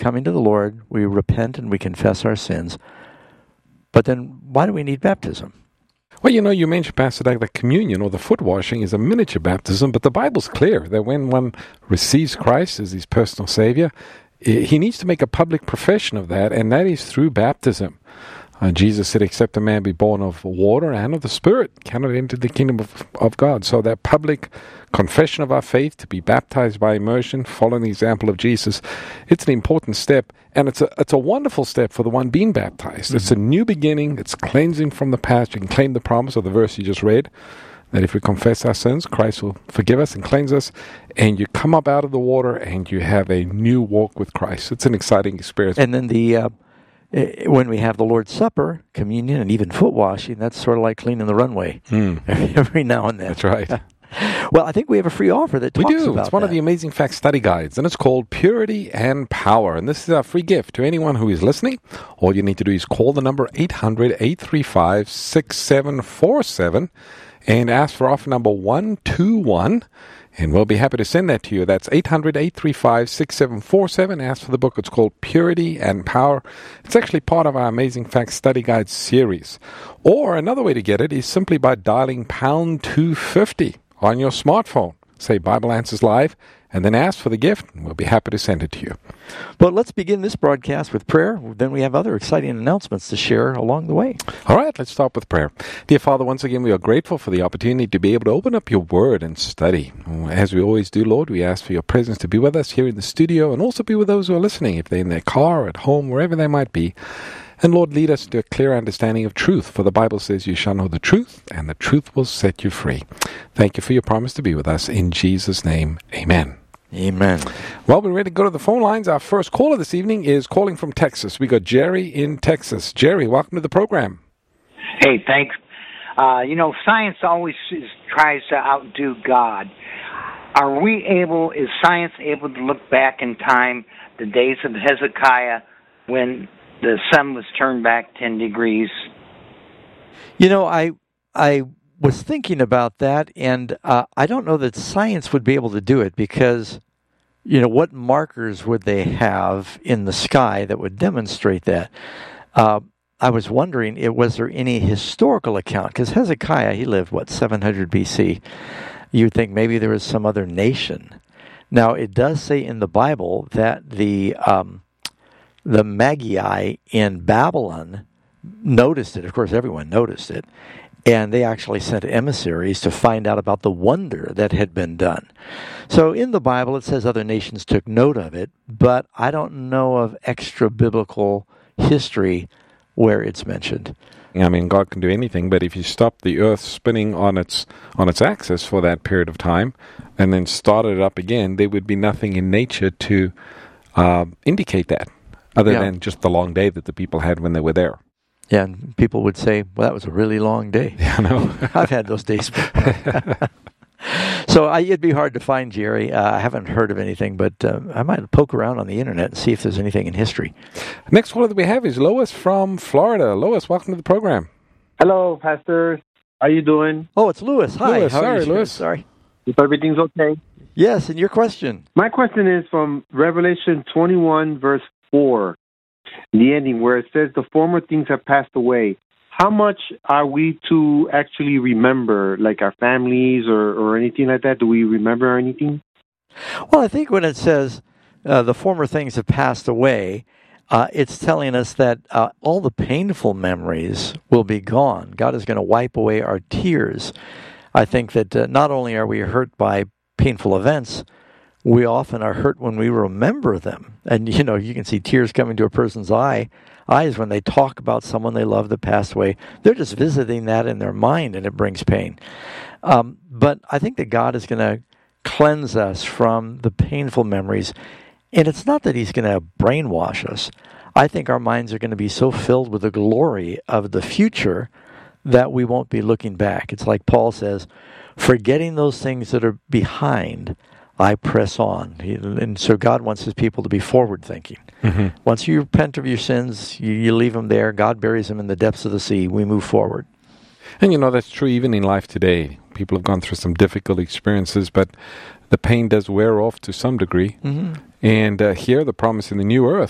coming to the Lord, we repent and we confess our sins. But then why do we need baptism? Well, you mentioned, Pastor Doug, that communion or the foot washing is a miniature baptism, but the Bible's clear that when one receives Christ as his personal Savior, he needs to make a public profession of that, and that is through baptism. Jesus said, except a man be born of water and of the Spirit, cannot enter the kingdom of God. So that public confession of our faith, to be baptized by immersion, following the example of Jesus, it's an important step, and it's a wonderful step for the one being baptized. Mm-hmm. It's a new beginning. It's cleansing from the past. You can claim the promise of the verse you just read, that if we confess our sins, Christ will forgive us and cleanse us, and you come up out of the water and you have a new walk with Christ. It's an exciting experience. And then when we have the Lord's Supper, communion, and even foot washing, that's sort of like cleaning the runway every now and then. That's right. Well, I think we have a free offer that talks about that. We do. It's one of the Amazing Facts study guides, and it's called Purity and Power. And this is our free gift to anyone who is listening. All you need to do is call the number 800-835-6747 and ask for offer number 121. And we'll be happy to send that to you. That's 800-835-6747. Ask for the book. It's called Purity and Power. It's actually part of our Amazing Facts Study Guide series. Or another way to get it is simply by dialing pound 250 on your smartphone. Say Bible Answers Live, and then ask for the gift, and we'll be happy to send it to you. But let's begin this broadcast with prayer. Then we have other exciting announcements to share along the way. All right, let's start with prayer. Dear Father, once again, we are grateful for the opportunity to be able to open up your word and study. As we always do, Lord, we ask for your presence to be with us here in the studio and also be with those who are listening, if they're in their car, at home, wherever they might be. And Lord, lead us to a clear understanding of truth, for the Bible says you shall know the truth, and the truth will set you free. Thank you for your promise to be with us. In Jesus' name, amen. Amen. Well, we're ready to go to the phone lines. Our first caller this evening is calling from Texas. We got Jerry in Texas. Jerry, welcome to the program. Hey, thanks. Science always tries to outdo God. Is science able to look back in time, the days of Hezekiah, when the sun was turned back 10 degrees? I was thinking about that, and I don't know that science would be able to do it because, what markers would they have in the sky that would demonstrate that? I was wondering, was there any historical account? Because Hezekiah, he lived, 700 BC? You'd think maybe there was some other nation. Now, it does say in the Bible that the Magi in Babylon noticed it. Of course, everyone noticed it. And they actually sent emissaries to find out about the wonder that had been done. So in the Bible, it says other nations took note of it, but I don't know of extra-biblical history where it's mentioned. I mean, God can do anything, but if you stop the earth spinning on its axis for that period of time and then started it up again, there would be nothing in nature to indicate that, other than just the long day that the people had when they were there. Yeah, and people would say, well, that was a really long day. Yeah, I know. I've had those days before. So it'd be hard to find, Jerry. I haven't heard of anything, but I might poke around on the internet and see if there's anything in history. Next one that we have is Lois from Florida. Lois, welcome to the program. Hello, Pastor. How you doing? Oh, it's Louis. Hi. Louis, sorry, Louis. Sorry. If everything's okay. Yes, and your question? My question is from Revelation 21, verse 4. The ending where it says the former things have passed away. How much are we to actually remember, like our families or anything like that? Do we remember anything? Well, I think when it says the former things have passed away, it's telling us that all the painful memories will be gone. God is going to wipe away our tears. I think that not only are we hurt by painful events, we often are hurt when we remember them. And, you can see tears coming to a person's eyes when they talk about someone they love that passed away. They're just visiting that in their mind, and it brings pain. But I think that God is going to cleanse us from the painful memories. And it's not that he's going to brainwash us. I think our minds are going to be so filled with the glory of the future that we won't be looking back. It's like Paul says, forgetting those things that are behind, I press on. And so God wants his people to be forward-thinking. Mm-hmm. Once you repent of your sins, you leave them there. God buries them in the depths of the sea. We move forward. And that's true even in life today. People have gone through some difficult experiences, but the pain does wear off to some degree. Mm-hmm. And here, the promise in the new earth